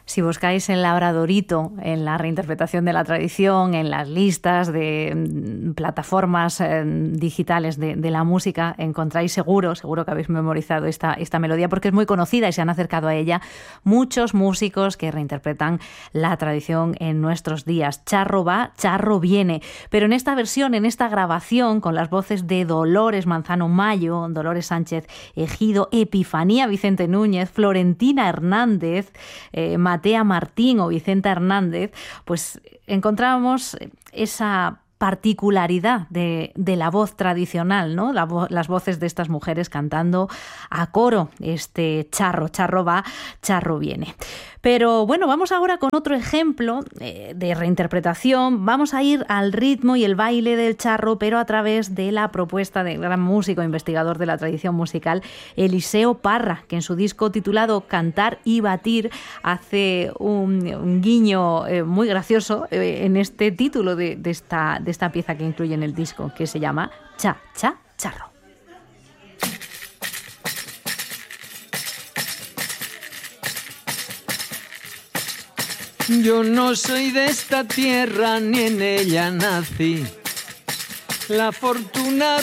Si buscáis el Labradorito en la reinterpretación de la tradición, en las listas de plataformas digitales de la música, encontráis seguro que habéis memorizado esta melodía porque es muy conocida y se han acercado a ella muchos músicos que reinterpretan la tradición en nuestros días. Charro va, charro viene. Pero en esta versión, en esta grabación, con las voces de Dolores Manzano Mayo, Dolores Sánchez Ejido, Epifanía Vicente Núñez, Florentina Hernández, Matea Martín o Vicenta Hernández, pues encontramos esa particularidad de la voz tradicional, ¿no? Las voces de estas mujeres cantando a coro este charro va, charro viene. Pero bueno, vamos ahora con otro ejemplo de reinterpretación. Vamos a ir al ritmo y el baile del charro, pero a través de la propuesta del gran músico e investigador de la tradición musical, Eliseo Parra, que en su disco titulado Cantar y Batir hace un guiño muy gracioso en este título de esta pieza que incluye en el disco, que se llama Cha, Cha, Charro. Yo no soy de esta tierra ni en ella nací. La fortuna